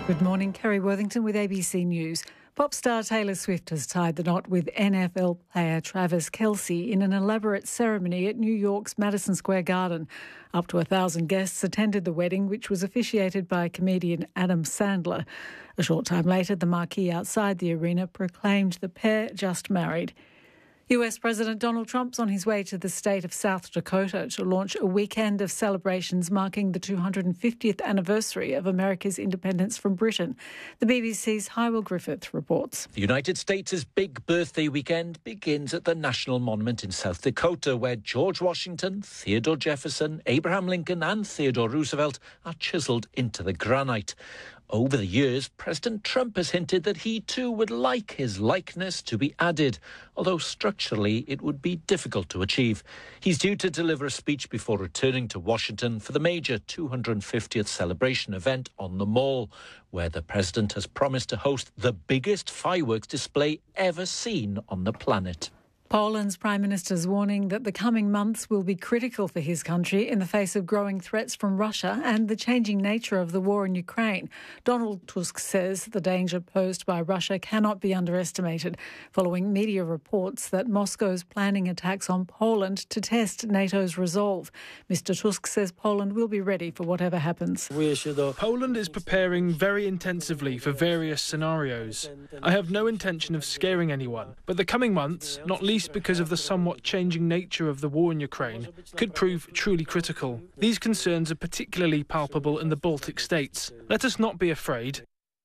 Good morning, Kerry Worthington with ABC News. Pop star Taylor Swift has tied the knot with NFL player Travis Kelce in an elaborate ceremony at New York's Madison Square Garden. Up to 1,000 guests attended the wedding, which was officiated by comedian Adam Sandler. A short time later, the marquee outside the arena proclaimed the pair just married. US President Donald Trump's on his way to the state of South Dakota to launch a weekend of celebrations marking the 250th anniversary of America's independence from Britain. The BBC's Hywell Griffith reports. The United States' big birthday weekend begins at the National Monument in South Dakota, where George Washington, Theodore Jefferson, Abraham Lincoln and Theodore Roosevelt are chiselled into the granite. Over the years, President Trump has hinted that he too would like his likeness to be added, although structurally it would be difficult to achieve. He's due to deliver a speech before returning to Washington for the major 250th celebration event on the Mall, where the president has promised to host the biggest fireworks display ever seen on the planet. Poland's Prime Minister's warning that the coming months will be critical for his country in the face of growing threats from Russia and the changing nature of the war in Ukraine. Donald Tusk says the danger posed by Russia cannot be underestimated, following media reports that Moscow is planning attacks on Poland to test NATO's resolve. Mr. Tusk says Poland will be ready for whatever happens. Poland is preparing very intensively for various scenarios. I have no intention of scaring anyone, but the coming months, not least because of the somewhat changing nature of the war in Ukraine, could prove truly critical. These concerns are particularly palpable in the Baltic states. Let us not be afraid.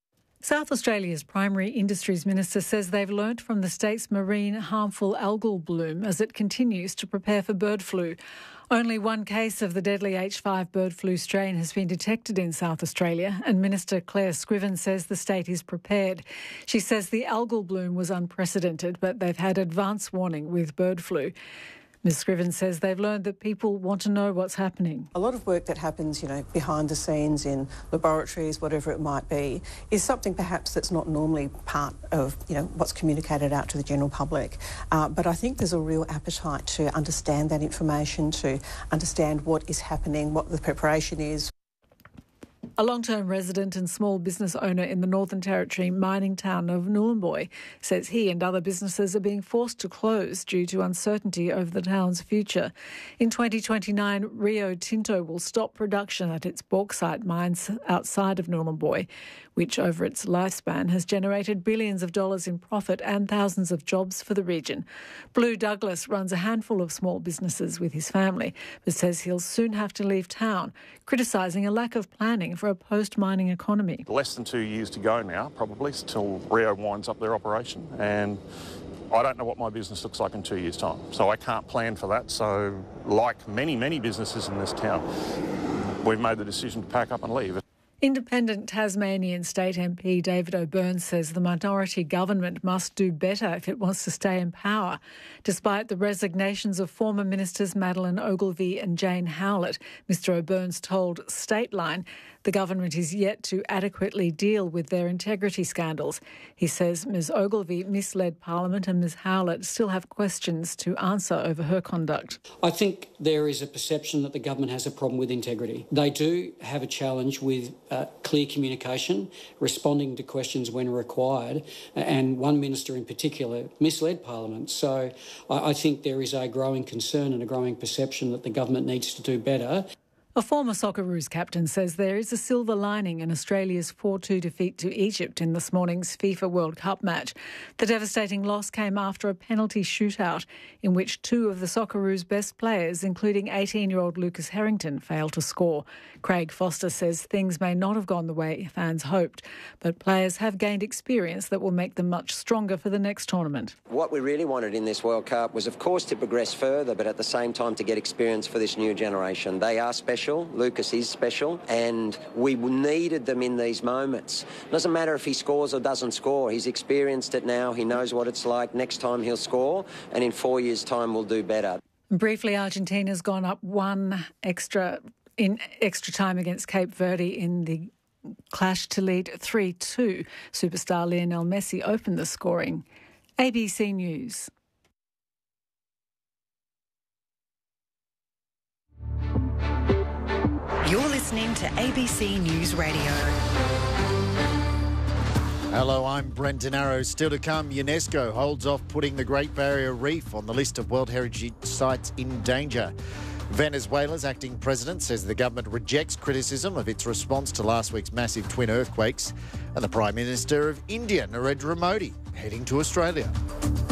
South Australia's Primary Industries Minister says they've learnt from the state's marine harmful algal bloom as it continues to prepare for bird flu. Only one case of the deadly H5 bird flu strain has been detected in South Australia, and Minister Claire Scriven says the state is prepared. She says the algal bloom was unprecedented, but they've had advance warning with bird flu. Ms Scriven says they've learned that people want to know what's happening. A lot of work that happens, behind the scenes in laboratories, whatever it might be, is something perhaps that's not normally part of, what's communicated out to the general public. But I think there's a real appetite to understand that information, to understand what is happening, what the preparation is. A long-term resident and small business owner in the Northern Territory mining town of Nhulunbuy says he and other businesses are being forced to close due to uncertainty over the town's future. In 2029, Rio Tinto will stop production at its bauxite mines outside of Nhulunbuy, which over its lifespan has generated billions of dollars in profit and thousands of jobs for the region. Blue Douglas runs a handful of small businesses with his family, but says he'll soon have to leave town, criticising a lack of planning for a post-mining economy. Less than 2 years to go now, probably, till Rio winds up their operation. And I don't know what my business looks like in 2 years' time. So I can't plan for that. So like many, many businesses in this town, we've made the decision to pack up and leave. Independent Tasmanian State MP David O'Byrne says the minority government must do better if it wants to stay in power. Despite the resignations of former ministers Madeleine Ogilvie and Jane Howlett, Mr O'Byrne's told Stateline the government is yet to adequately deal with their integrity scandals. He says Ms Ogilvie misled Parliament and Ms Howlett still have questions to answer over her conduct. I think there is a perception that the government has a problem with integrity. They do have a challenge with clear communication, responding to questions when required, and one minister in particular misled Parliament. So I think there is a growing concern and a growing perception that the government needs to do better. A former Socceroos captain says there is a silver lining in Australia's 4-2 defeat to Egypt in this morning's FIFA World Cup match. The devastating loss came after a penalty shootout in which two of the Socceroos' best players, including 18-year-old Lucas Harrington, failed to score. Craig Foster says things may not have gone the way fans hoped, but players have gained experience that will make them much stronger for the next tournament. What we really wanted in this World Cup was, of course, to progress further, but at the same time to get experience for this new generation. They are special. Lucas is special, and we needed them in these moments. Doesn't matter if he scores or doesn't score. He's experienced it now. He knows what it's like. Next time he'll score, and in 4 years' time we'll do better. Briefly, Argentina's gone up one extra time against Cape Verde in the clash to lead 3-2. Superstar Lionel Messi opened the scoring. ABC News. You're listening to ABC News Radio. Hello, I'm Brendan Arrow. Still to come, UNESCO holds off putting the Great Barrier Reef on the list of World Heritage Sites in danger. Venezuela's acting president says the government rejects criticism of its response to last week's massive twin earthquakes. And the Prime Minister of India, Narendra Modi, heading to Australia.